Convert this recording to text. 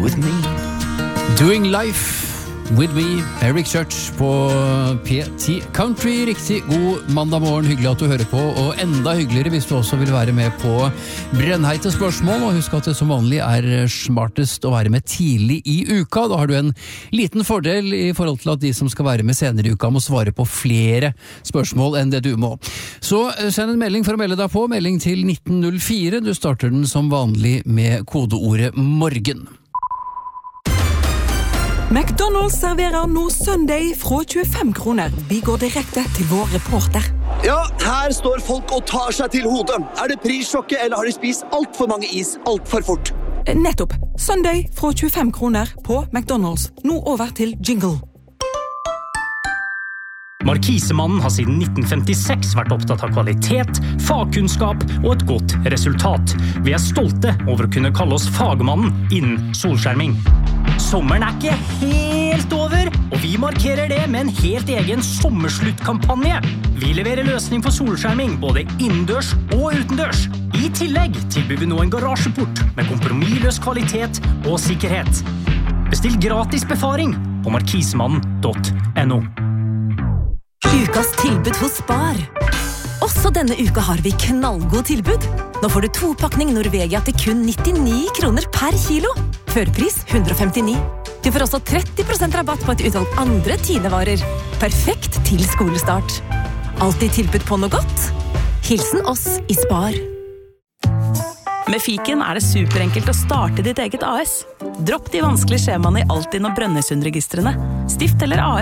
with me. Doing Life with me, Eric Church på P10 Country. Riktig god mandag morgen, hyggelig at du hører på, og enda hyggeligere hvis du også vil være med på brennheite spørsmål, og husk at det som vanlig smartest å være med tidlig i uka. Da har du en liten fordel i forhold til at de som skal være med senere i uka må svare på flere spørsmål enn det du må. Så send en melding for å melde deg på, melding til 1904. Du starter den som vanlig med kodeordet morgen. McDonald's serverer nå Sunday fra 25 kroner. Vi går direkte til vår reporter. Ja, her står folk og tar seg til hodet. Det prissjokket, eller har de spist alt for mange is, alt for fort? Nettopp. Sunday fra 25 kroner på McDonald's. Nå over til jingle. Markisemannen har siden 1956 vært opptatt av kvalitet, fagkunnskap og et godt resultat. Vi stolte over å kunne kalle oss fagmannen innen solskjerming. Sommeren ikke helt over, og vi markerer det med en helt egen sommersluttkampanje. Vi leverer løsning for solskjerming både innendørs og utendørs. I tillegg tilbyr vi nå en garasjeport med kompromissløs kvalitet og sikkerhet. Bestill gratis befaring på markisemannen.no. Ukas tilbud hos Spar. Også denne uka har vi knallgod tilbud. Nå får du 2-pakning Norvegia til kun 99 kroner per kilo. Førpris 159. Du får også 30% rabatt på et utvalg andre Tine-varer. Perfekt til skolestart. Alltid tilbud på noe godt. Hilsen oss i Spar. Med Fiken det superenkelt å starte ditt eget AS. Dropp de vanskelige skjemaene i Altinn og Brønnøysundregistrene. Stift eller AS.